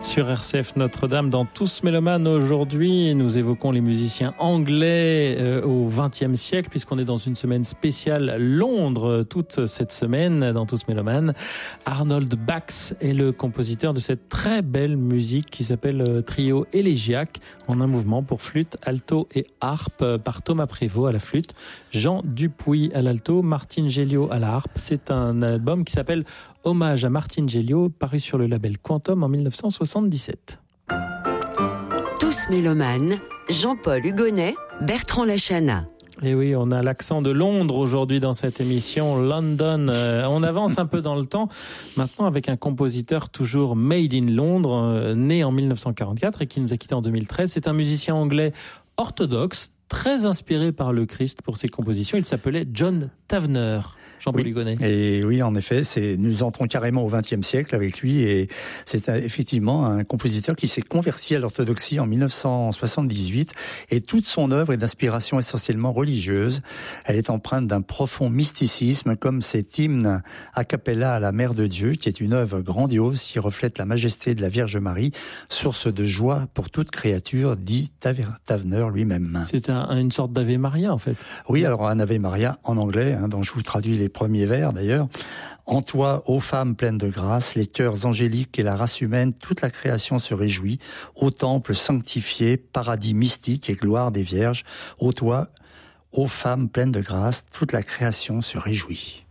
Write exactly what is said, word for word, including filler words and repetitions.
Sur R C F Notre-Dame, dans Tous Mélomanes, aujourd'hui, nous évoquons les musiciens anglais euh, au vingtième siècle, puisqu'on est dans une semaine spéciale Londres, toute cette semaine, dans Tous Mélomanes. Arnold Bax est le compositeur de cette très belle musique qui s'appelle euh, Trio élégiaque, en un mouvement pour flûte, alto et harpe, euh, par Thomas Prévost à la flûte, Jean Dupuy à l'alto, Martine Géliot à la harpe. C'est un album qui s'appelle Hommage à Martine Géliot, paru sur le label Quantum en dix-neuf cent soixante-dix-sept. Tous Mélomanes, Jean-Paul Hugonnet, Bertrand Lachana. Et oui, on a l'accent de Londres aujourd'hui dans cette émission, London. Euh, on avance un peu dans le temps, maintenant avec un compositeur toujours made in Londres, euh, né en dix-neuf cent quarante-quatre et qui nous a quittés en deux mille treize. C'est un musicien anglais orthodoxe, très inspiré par le Christ pour ses compositions. Il s'appelait John Tavener. Jean-Paul oui. Hugonnet. Et oui, en effet, c'est, nous entrons carrément au vingtième siècle avec lui, et c'est effectivement un compositeur qui s'est converti à l'orthodoxie en dix-neuf cent soixante-dix-huit, et toute son œuvre est d'inspiration essentiellement religieuse. Elle est empreinte d'un profond mysticisme, comme cet hymne a cappella à la Mère de Dieu, qui est une œuvre grandiose qui reflète la majesté de la Vierge Marie, source de joie pour toute créature, dit Tavener lui-même. C'est un, une sorte d'Ave Maria, en fait. Oui, alors un Ave Maria en anglais, hein, dont je vous traduis les premiers vers d'ailleurs. En toi, ô femme pleine de grâce, les cœurs angéliques et la race humaine, toute la création se réjouit. Ô temple sanctifié, paradis mystique et gloire des vierges, ô toi, ô femme pleine de grâce, toute la création se réjouit.